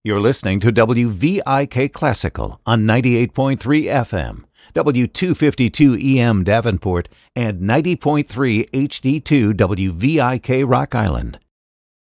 You're listening to WVIK Classical on 98.3 FM, W252 EM Davenport, and 90.3 HD2 WVIK Rock Island.